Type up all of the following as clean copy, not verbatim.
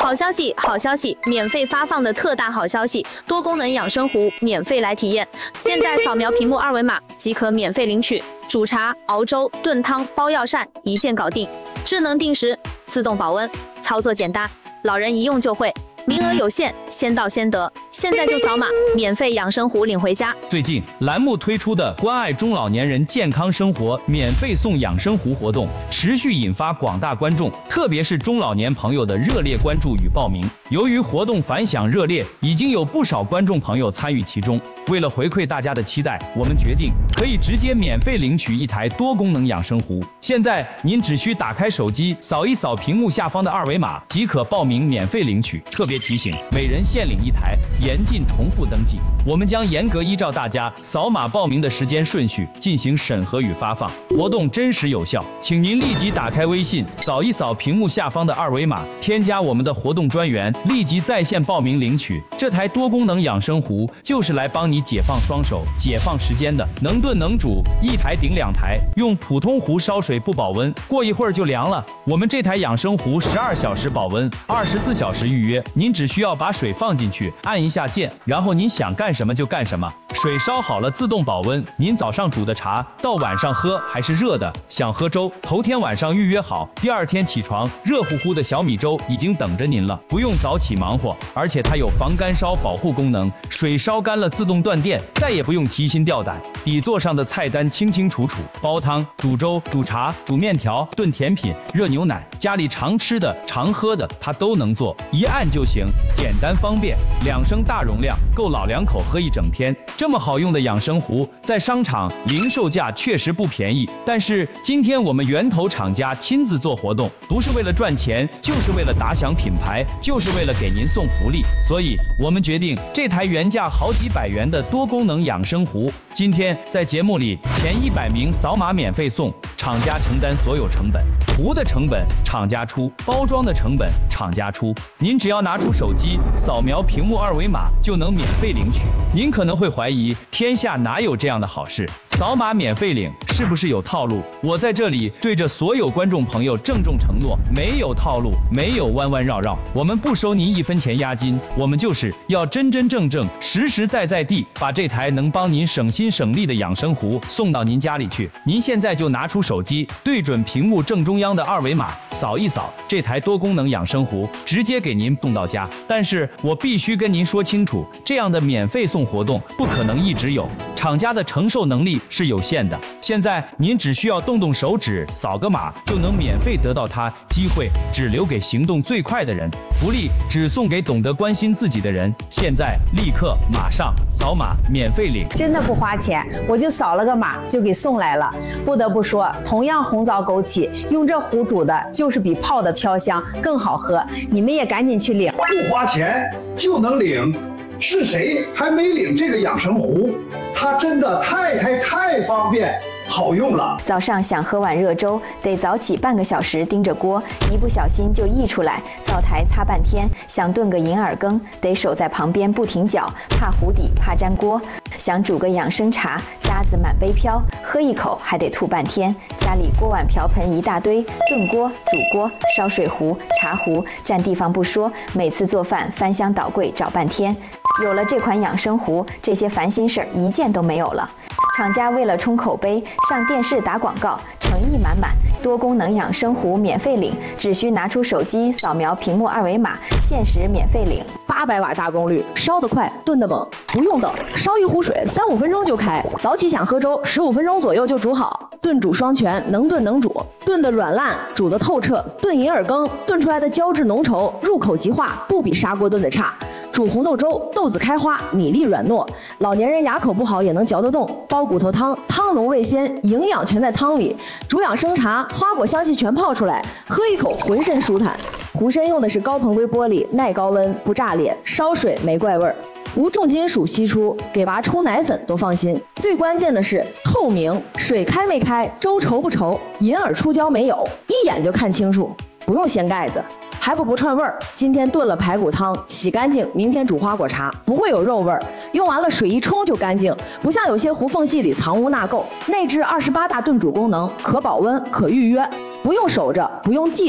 好消息，好消息！免费发放的特大好消息，多功能养生壶免费来体验。现在扫描屏幕二维码即可免费领取，煮茶、熬粥、炖汤、煲药膳一键搞定，智能定时，自动保温，操作简单，老人一用就会。名额有限，先到先得，现在就扫码，免费养生壶领回家。 最近栏目推出的关爱中老年人健康生活免费送养生壶活动，持续引发广大观众，特别是中老年朋友的热烈关注与报名。由于活动反响热烈，已经有不少观众朋友参与其中。为了回馈大家的期待，我们决定可以直接免费领取一台多功能养生壶。现在您只需打开手机，扫一扫屏幕下方的二维码，即可报名免费领取。特别提醒，每人限领一台，严禁重复登记。我们将严格依照大家扫码报名的时间顺序进行审核与发放，活动真实有效。请您立即打开微信，扫一扫屏幕下方的二维码，添加我们的活动专员，立即在线报名领取。这台多功能养生壶就是来帮你解放双手、解放时间的，能炖能煮，一台顶两台。用普通壶烧水不保温，过一会儿就凉了。我们这台养生壶12小时保温，24小时预约。您只需要把水放进去，按一下键，然后您想干什么就干什么。水烧好了自动保温，您早上煮的茶到晚上喝还是热的。想喝粥，头天晚上预约好，第二天起床，热乎乎的小米粥已经等着您了，不用早起忙活。而且它有防干烧保护功能，水烧干了自动断电，再也不用提心吊胆。底座上的菜单清清楚楚，煲汤、煮粥、煮茶、煮面条、炖甜品、热牛奶，家里常吃的、常喝的，它都能做，一按就行，简单方便。2升大容量，够老两口喝一整天。这么好用的养生壶，在商场零售价确实不便宜，但是今天我们源头厂家亲自做活动，不是为了赚钱，就是为了打响品牌，就是为了给您送福利。所以我们决定，这台原价好几百元的多功能养生壶，今天在节目里前100名扫码免费送，厂家承担所有成本，壶的成本厂家出，包装的成本厂家出。您只要拿出手机，扫描屏幕二维码就能免费领取。您可能会怀疑，天下哪有这样的好事？扫码免费领是不是有套路？我在这里对着所有观众朋友郑重承诺，没有套路，没有弯弯绕绕，我们不收您1分钱押金，我们就是要真真正正、实实在在地把这台能帮您省心省力的养生壶送到您家里去。您现在就拿出手机，对准屏幕正中央的二维码，扫一扫，这台多功能养生壶直接给您送到家。但是我必须跟您说清楚，这样的免费送活动不可能一直有，厂家的承受能力是有限的。现在您只需要动动手指，扫个码就能免费得到它，机会只留给行动最快的人，福利只送给懂得关心自己的人。现在立刻马上扫码免费领， 真的不花钱，我就扫了个码就给送来了。不得不说，同样红枣枸杞，用这壶煮的就是比泡的飘香更好喝。你们也赶紧去领， 不花钱就能领。是谁还没领这个养生壶？它真的太方便好用了。 早上想喝碗热粥，得早起半个小时盯着锅，一不小心就溢出来，灶台擦半天。想炖个银耳羹，得守在旁边不停搅，怕糊底，怕粘锅。想煮个养生茶，渣子满杯飘，喝一口还得吐半天。家里锅碗瓢盆一大堆，炖锅、煮锅、烧水壶、茶壶，占地方不说，每次做饭翻箱倒柜找半天。有了这款养生壶，这些烦心事儿一件都没有了。厂家为了冲口碑，上电视打广告，诚意满满。多功能养生壶免费领，只需拿出手机扫描屏幕二维码，限时免费领。 800瓦大功率，烧得快，炖得猛，不用等，烧一壶水3-5分钟就开。早起想喝粥，15分钟左右就煮好。炖煮双全，能炖能煮，炖得软烂，煮得透彻。炖银耳羹，炖出来的胶质浓稠，入口即化，不比砂锅炖的差。煮红豆粥，豆子开花，米粒软糯，老年人牙口不好也能嚼得动。煲骨头汤，汤浓味鲜，营养全在汤里。煮养生茶，花果香气全泡出来，喝一口浑身舒坦。壶身用的是高硼硅玻璃，耐高温，不炸裂，烧水没怪味儿，无重金属析出，给娃冲奶粉都放心。最关键的是透明，水开没开，粥稠不稠，银耳出胶没有，一眼就看清楚，不用掀盖子。还不串味儿，今天炖了排骨汤，洗干净，明天煮花果茶，不会有肉味儿。用完了水一冲就干净，不像有些壶缝隙里藏污纳垢。内置28大炖煮功能，可保温，可预约，不用守着，不用记着，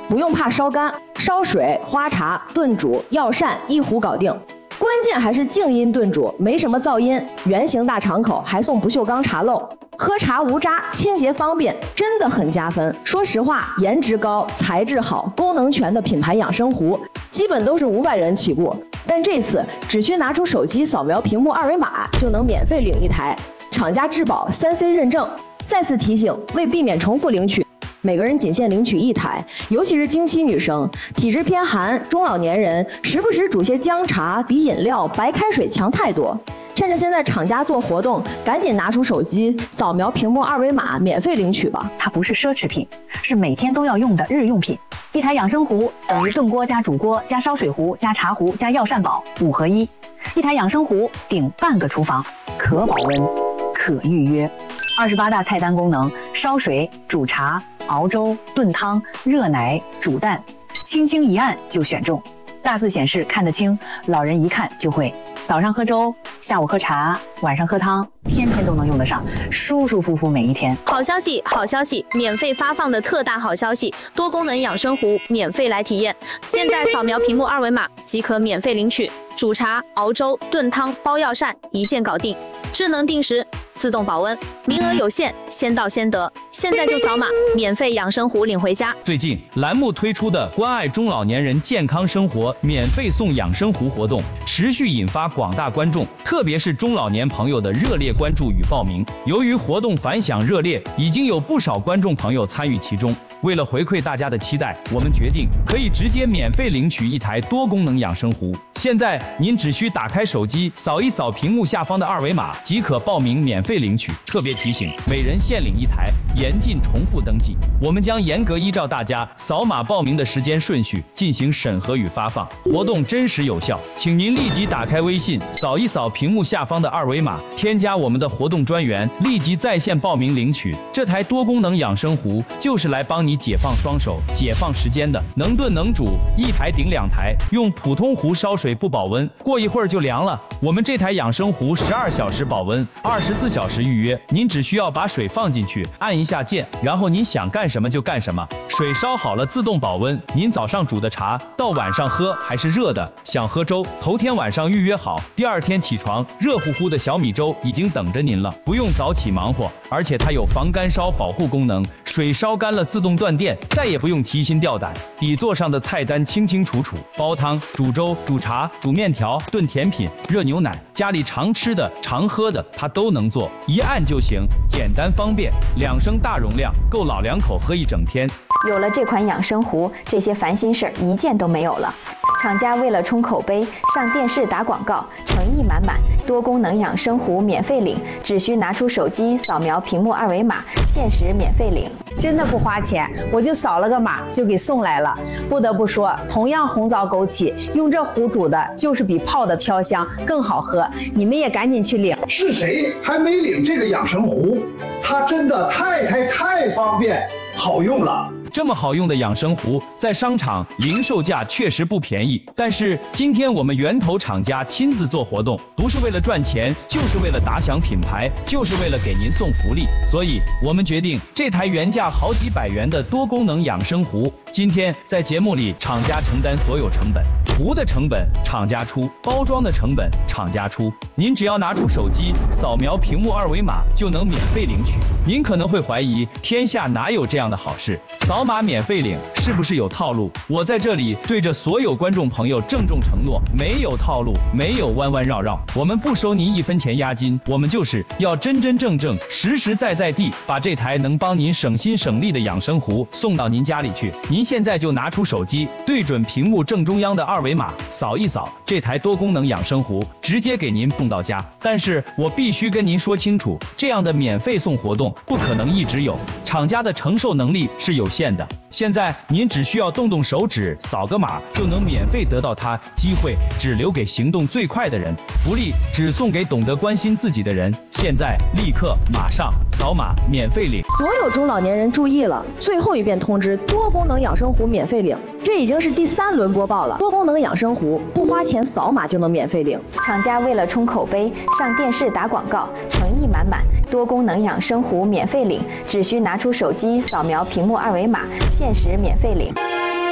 不用怕烧干，烧水、花茶、炖煮、药膳一壶搞定。关键还是静音炖煮，没什么噪音，圆形大敞口，还送不锈钢茶漏，喝茶无渣，清洁方便，真的很加分。说实话，颜值高、材质好、功能全的品牌养生壶，基本都是500元起步，但这次只需拿出手机扫描屏幕2维码，就能免费领一台，厂家质保3C 认证。再次提醒，为避免重复领取，每个人仅限领取1台，尤其是经期女生、体质偏寒、中老年人，时不时煮些姜茶比饮料、白开水强太多。趁着现在厂家做活动，赶紧拿出手机扫描屏幕2维码，免费领取吧。 它不是奢侈品，是每天都要用的日用品。一台养生壶等于炖锅加煮锅加烧水壶加茶壶加药膳宝5合1，一台养生壶顶半个厨房，可保温，可预约。28大菜单功能：烧水、煮茶、熬粥、炖汤、热奶、煮蛋，轻轻一按就选中。大字显示看得清，老人一看就会。早上喝粥，下午喝茶，晚上喝汤，天天都能用得上，舒舒服服每一天。 好消息，好消息！免费发放的特大好消息，多功能养生壶免费来体验。现在扫描屏幕2维码即可免费领取，煮茶、熬粥、炖汤、包药膳一键搞定，智能定时，自动保温，名额有限，先到先得。现在就扫码，免费养生壶领回家。 最近栏目推出的关爱中老年人健康生活免费送养生壶活动，持续引发广大观众，特别是中老年朋友的热烈关注与报名。由于活动反响热烈，已经有不少观众朋友参与其中。为了回馈大家的期待，我们决定可以直接免费领取一台多功能养生壶。现在您只需打开手机，扫一扫屏幕下方的2维码，即可报名免费领取。特别提醒，每人限领一台，严禁重复登记。我们将严格依照大家扫码报名的时间顺序进行审核与发放，活动真实有效。请您立即打开微信，扫一扫屏幕下方的2维码，添加我们的活动专员，立即在线报名领取。这台多功能养生壶就是来帮你解放双手、解放时间的，能炖能煮，一台顶2台。用普通壶烧水不保温，过一会儿就凉了。我们这台养生壶12小时保温，24小时预约。您只需要把水放进去，按一下键，然后您想干什么就干什么。水烧好了自动保温，您早上煮的茶到晚上喝还是热的。想喝粥，头天晚上预约好，第2天起床，热乎乎的小米粥已经等着您了，不用早起忙活。而且它有防干烧保护功能，水烧干了自动断电，再也不用提心吊胆。底座上的菜单清清楚楚，煲汤、煮粥、煮茶、煮面条、炖甜品、热牛奶，家里常吃的、常喝的，它都能做，一按就行，简单方便，2升大容量，够老2口喝一整天。 有了这款养生壶，这些烦心事儿一件都没有了。厂家为了冲口碑，上电视打广告，诚意满满。多功能养生壶免费领，只需拿出手机扫描屏幕2维码，限时免费领。 真的不花钱，我就扫了个码就给送来了。不得不说，同样红枣枸杞，用这壶煮的就是比泡的飘香更好喝。你们也赶紧去领。 是谁还没领这个养生壶？它真的太方便好用了。 这么好用的养生壶，在商场零售价确实不便宜，但是今天我们源头厂家亲自做活动，不是为了赚钱，就是为了打响品牌，就是为了给您送福利。所以我们决定，这台原价好几百元的多功能养生壶，今天在节目里厂家承担所有成本，壶的成本厂家出，包装的成本厂家出。您只要拿出手机扫描屏幕2维码就能免费领取。您可能会怀疑，天下哪有这样的好事？扫码免费领是不是有套路？我在这里对着所有观众朋友郑重承诺，没有套路，没有弯弯绕绕，我们不收您1分钱押金，我们就是要真真正正、实实在在地把这台能帮您省心省力的养生壶送到您家里去。您现在就拿出手机，对准屏幕正中央的2维码，扫一扫，这台多功能养生壶直接给您送到家。但是我必须跟您说清楚，这样的免费送活动不可能一直有，厂家的承受能力是有限的。现在您只需要动动手指，扫个码就能免费得到它，机会只留给行动最快的人，福利只送给懂得关心自己的人。现在立刻马上扫码免费领。 所有中老年人注意了，最后一遍通知，多功能养生壶免费领，这已经是第3轮播报了。多功能养生壶不花钱，扫码就能免费领。 厂家为了冲口碑，上电视打广告，诚意满满。多功能养生壶免费领，只需拿出手机扫描屏幕2维码，限时免费领。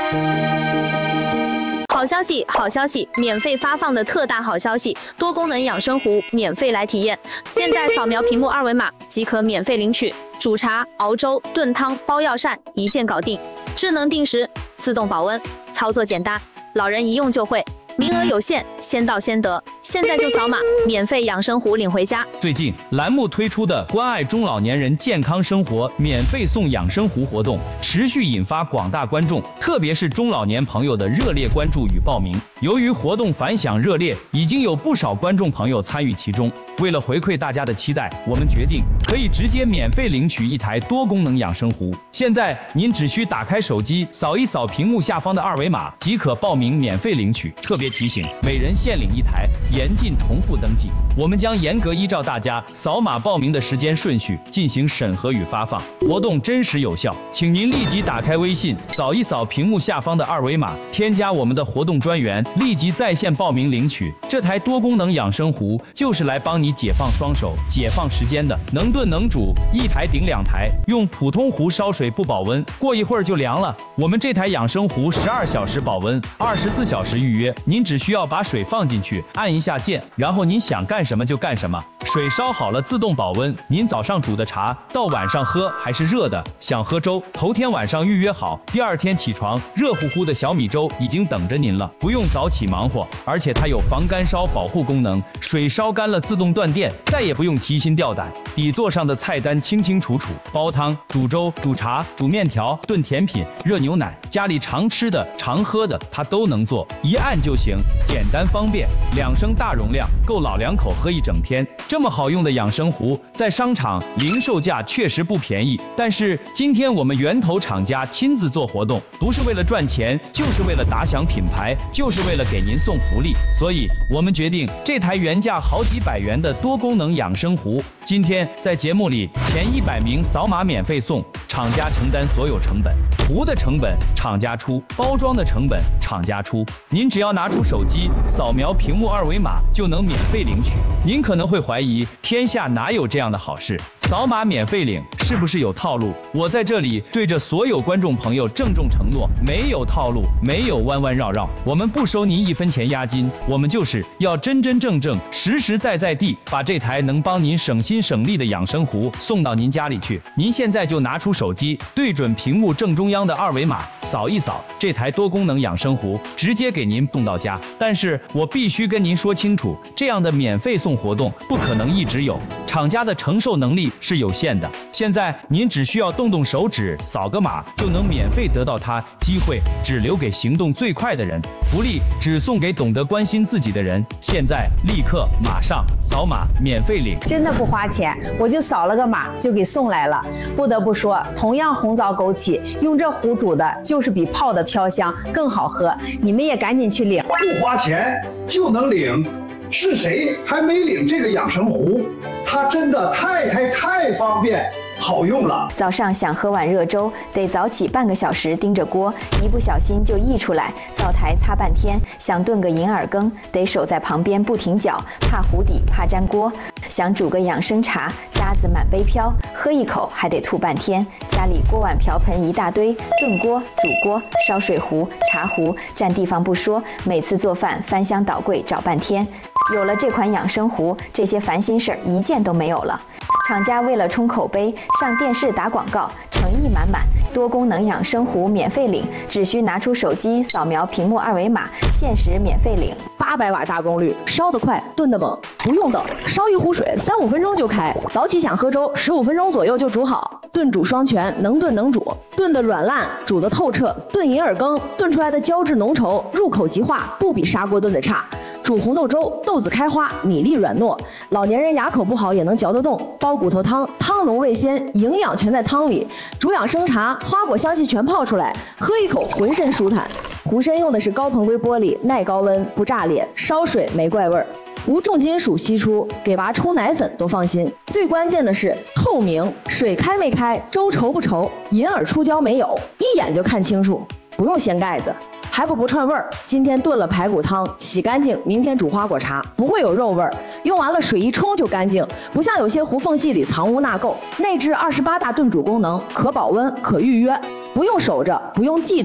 好消息，好消息！免费发放的特大好消息，多功能养生壶免费来体验。现在扫描屏幕二维码即可免费领取，煮茶、熬粥、炖汤、煲药膳一键搞定，智能定时，自动保温，操作简单，老人一用就会。名额有限，先到先得，现在就扫码，免费养生壶领回家。 最近栏目推出的关爱中老年人健康生活免费送养生壶活动，持续引发广大观众，特别是中老年朋友的热烈关注与报名。由于活动反响热烈，已经有不少观众朋友参与其中。为了回馈大家的期待，我们决定可以直接免费领取一台多功能养生壶。现在您只需打开手机，扫一扫屏幕下方的二维码，即可报名免费领取。特别提醒，每人限领一台，严禁重复登记。我们将严格依照大家扫码报名的时间顺序进行审核与发放，活动真实有效。请您立即打开微信，扫一扫屏幕下方的二维码，添加我们的活动专员，立即在线报名领取。这台多功能养生壶就是来帮你解放双手、解放时间的，能炖能煮，一台顶2台，用普通壶烧水不保温，过一会儿就凉了。我们这台养生壶12小时保温，24小时预约。您只需要把水放进去，按一下键，然后您想干什么就干什么。水烧好了自动保温，您早上煮的茶到晚上喝还是热的。想喝粥，头天晚上预约好，第二天起床，热乎乎的小米粥已经等着您了，不用早起忙活。而且它有防干烧保护功能，水烧干了自动断电，再也不用提心吊胆。底座上的菜单清清楚楚，煲汤、煮粥、煮茶、煮面条、炖甜品、热牛奶，家里常吃的、常喝的，它都能做，一按就行，简单方便。2升大容量，够老两口喝一整天。这么好用的养生壶，在商场零售价确实不便宜，但是今天我们源头厂家亲自做活动，不是为了赚钱，就是为了打响品牌，就是为了给您送福利。所以我们决定，这台原价好几百元的多功能养生壶，今天在节目里前100名扫码免费送，厂家承担所有成本，壶的成本厂家出，包装的成本厂家出。您只要拿出手机，扫描屏幕二维码就能免费领取。您可能会怀疑，天下哪有这样的好事？扫码免费领是不是有套路？我在这里对着所有观众朋友郑重承诺，没有套路，没有弯弯绕绕，我们不收您1分钱押金，我们就是要真真正正、实实在在地把这台能帮您省心省力的养生壶送到您家里去。您现在就拿出手机，对准屏幕正中央的二维码，扫一扫，这台多功能养生壶直接给您送到家。但是我必须跟您说清楚，这样的免费送活动不可能一直有，厂家的承受能力是有限的。现在您只需要动动手指，扫个码就能免费得到它，机会只留给行动最快的人，福利只送给懂得关心自己的人。现在立刻马上扫码免费领， 真的不花钱，我就扫了个码就给送来了。不得不说，同样红枣枸杞，用这壶煮的就是比泡的飘香更好喝。你们也赶紧去领， 不花钱就能领，是谁还没领这个养生壶？它真的太方便好用了。 早上想喝碗热粥，得早起半个小时盯着锅，一不小心就溢出来，灶台擦半天。想炖个银耳羹，得守在旁边不停搅，怕糊底，怕粘锅。想煮个养生茶，渣子满杯飘，喝一口还得吐半天。家里锅碗瓢盆一大堆，炖锅、煮锅、烧水壶、茶壶，占地方不说，每次做饭翻箱倒柜找半天。有了这款养生壶，这些烦心事儿一件都没有了。厂家为了冲口碑，上电视打广告，诚意满满。多功能养生壶免费领，只需拿出手机扫描屏幕二维码，限时免费领。 800瓦大功率，烧得快，炖得猛，不用等，烧一壶水3-5分钟就开。早起想喝粥，15分钟左右就煮好。炖煮双全，能炖能煮，炖得软烂，煮得透彻。炖银耳羹，炖出来的胶质浓稠，入口即化，不比砂锅炖的差。煮红豆粥，豆子开花，米粒软糯，老年人牙口不好也能嚼得动。煲骨头汤，汤浓味鲜，营养全在汤里。煮养生茶，花果香气全泡出来，喝一口浑身舒坦。壶身用的是高硼硅玻璃，耐高温，不炸裂，烧水没怪味儿，无重金属析出，给娃冲奶粉都放心。最关键的是透明，水开没开，粥稠不稠，银耳出胶没有，一眼就看清楚，不用掀盖子。还不串味儿，今天炖了排骨汤，洗干净，明天煮花果茶，不会有肉味儿。用完了水一冲就干净，不像有些壶缝隙里藏污纳垢。内置28大炖煮功能，可保温，可预约，不用守着，不用记着，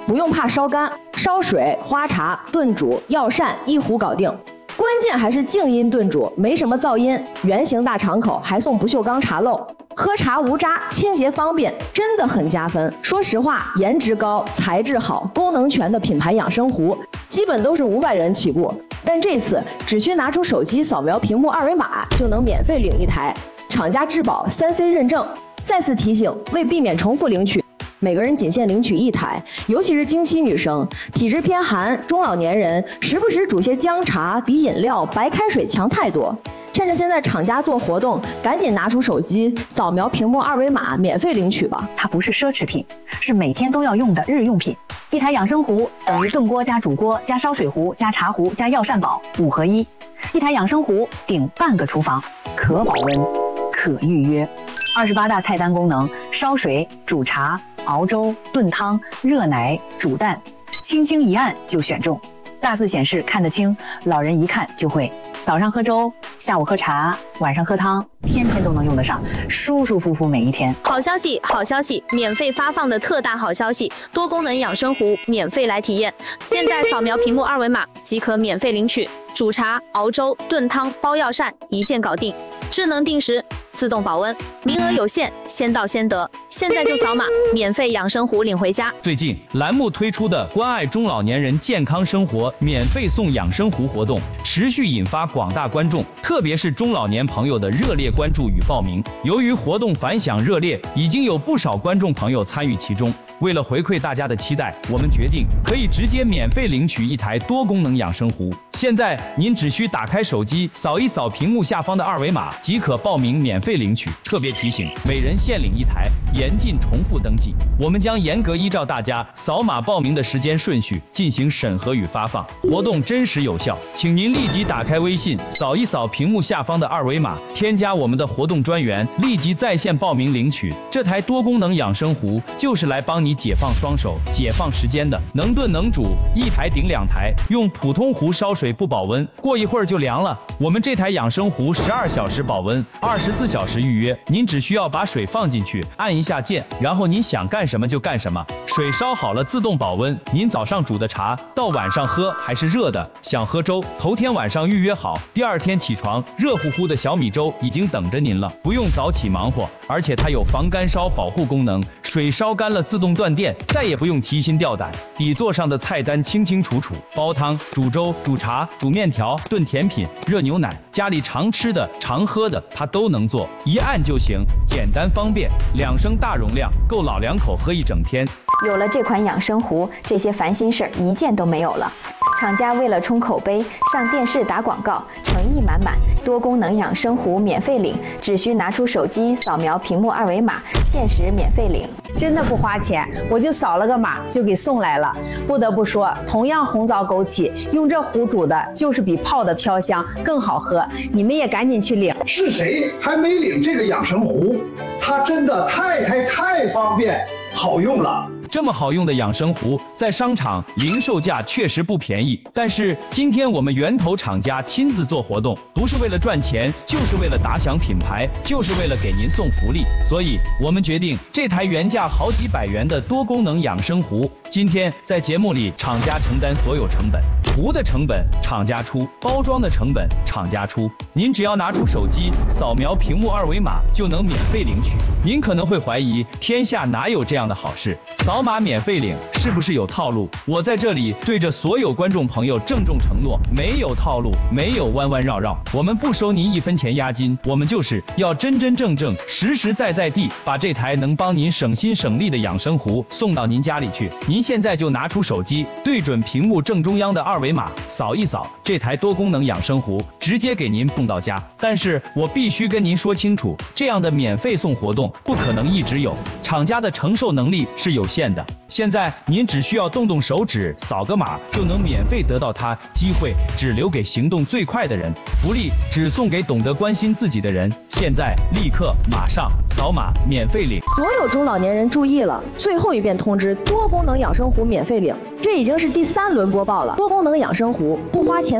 不用怕烧干，烧水、花茶、炖煮、药膳一壶搞定。关键还是静音炖煮，没什么噪音，圆形大敞口，还送不锈钢茶漏，喝茶无渣，清洁方便，真的很加分。说实话，颜值高、材质好、功能全的品牌养生壶，基本都是500元起步，但这次只需拿出手机扫描屏幕2维码，就能免费领一台，厂家质保3C 认证。再次提醒，为避免重复领取，每个人仅限领取1台，尤其是经期女生、体质偏寒、中老年人，时不时煮些姜茶比饮料、白开水强太多。趁着现在厂家做活动，赶紧拿出手机扫描屏幕2维码，免费领取吧。 它不是奢侈品，是每天都要用的日用品。一台养生壶等于炖锅加煮锅加烧水壶加茶壶加药膳宝5合1。一台养生壶顶半个厨房，可保温，可预约。28大菜单功能：烧水、煮茶、熬粥、炖汤、热奶、煮蛋，轻轻一按就选中。大字显示看得清，老人一看就会。早上喝粥，下午喝茶，晚上喝汤，天天都能用得上，舒舒服服每一天。 好消息，好消息！免费发放的特大好消息，多功能养生壶免费来体验。现在扫描屏幕2维码即可免费领取，煮茶、熬粥、炖汤、包药膳一键搞定，智能定时，自动保温，名额有限，先到先得。现在就扫码，免费养生壶领回家。 最近栏目推出的关爱中老年人健康生活免费送养生壶活动，持续引发广大观众，特别是中老年朋友的热烈关注与报名。由于活动反响热烈，已经有不少观众朋友参与其中。为了回馈大家的期待，我们决定可以直接免费领取一台多功能养生壶。现在您只需打开手机，扫一扫屏幕下方的2维码，即可报名免费领取。特别提醒，每人限领一台，严禁重复登记。我们将严格依照大家扫码报名的时间顺序进行审核与发放，活动真实有效。请您立即打开微信，扫一扫屏幕下方的2维码，添加我们的活动专员，立即在线报名领取。这台多功能养生壶就是来帮你解放双手、解放时间的，能炖能煮，一台顶2台。用普通壶烧水不保温，过一会儿就凉了。我们这台养生壶12小时保温，24小时预约。您只需要把水放进去，按一下键，然后您想干什么就干什么。水烧好了自动保温，您早上煮的茶到晚上喝还是热的。想喝粥，头天晚上预约好，第2天起床，热乎乎的小米粥已经等着您了，不用早起忙活。而且它有防干烧保护功能，水烧干了自动断电，再也不用提心吊胆。底座上的菜单清清楚楚，煲汤、煮粥、煮茶、煮面条、炖甜品、热牛奶，家里常吃的、常喝的，它都能做，一按就行，简单方便，2升大容量，够老2口喝一整天。 有了这款养生壶，这些烦心事儿一件都没有了。厂家为了冲口碑，上电视打广告，诚意满满。多功能养生壶免费领，只需拿出手机扫描屏幕2维码，限时免费领。 真的不花钱，我就扫了个码就给送来了。不得不说，同样红枣枸杞，用这壶煮的就是比泡的飘香更好喝。你们也赶紧去领。 是谁还没领这个养生壶？它真的太方便好用了。 这么好用的养生壶，在商场零售价确实不便宜，但是今天我们源头厂家亲自做活动，不是为了赚钱，就是为了打响品牌，就是为了给您送福利。所以我们决定，这台原价好几百元的多功能养生壶，今天在节目里厂家承担所有成本，壶的成本厂家出，包装的成本厂家出。您只要拿出手机扫描屏幕2维码就能免费领取。您可能会怀疑，天下哪有这样的好事？扫码免费领是不是有套路？我在这里对着所有观众朋友郑重承诺，没有套路，没有弯弯绕绕，我们不收您1分钱押金，我们就是要真真正正、实实在在地把这台能帮您省心省力的养生壶送到您家里去。您现在就拿出手机，对准屏幕正中央的2维码，扫一扫，这台多功能养生壶直接给您送到家。但是我必须跟您说清楚，这样的免费送活动不可能一直有，厂家的承受能力是有限的。现在您只需要动动手指，扫个码就能免费得到它，机会只留给行动最快的人，福利只送给懂得关心自己的人。现在立刻马上扫码免费领。 所有中老年人注意了，最后一遍通知，多功能养生壶免费领，这已经是第3轮播报了。多功能养生壶不花钱